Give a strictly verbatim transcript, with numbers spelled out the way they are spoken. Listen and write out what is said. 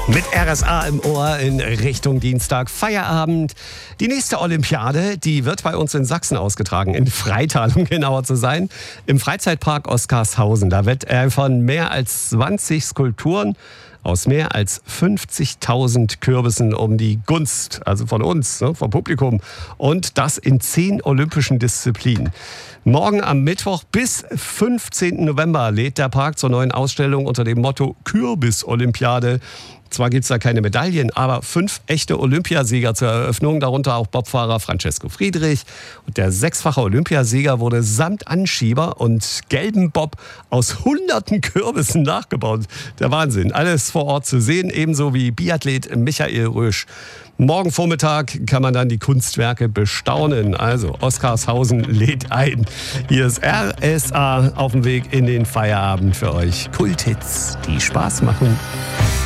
Mit R S A im Ohr in Richtung Dienstag Feierabend. Die nächste Olympiade, die wird bei uns in Sachsen ausgetragen, in Freital, um genauer zu sein, im Freizeitpark Oskarshausen. Da wird er von mehr als zwanzig Skulpturen aus mehr als fünfzigtausend Kürbissen um die Gunst, also von uns, ne, vom Publikum. Und das in zehn olympischen Disziplinen. Morgen am Mittwoch bis fünfzehnten November lädt der Park zur neuen Ausstellung unter dem Motto Kürbis-Olympiade. Zwar gibt es da keine Medaillen, aber fünf echte Olympiasieger zur Eröffnung, darunter auch Bobfahrer Francesco Friedrich. Und der sechsfache Olympiasieger wurde samt Anschieber und gelbem Bob aus hunderten Kürbissen nachgebaut. Der Wahnsinn. Alles vor Ort zu sehen, ebenso wie Biathlet Michael Rösch. Morgen Vormittag kann man dann die Kunstwerke bestaunen. Also Oskarshausen lädt ein. Hier ist R S A auf dem Weg in den Feierabend für euch. Kulthits, die Spaß machen.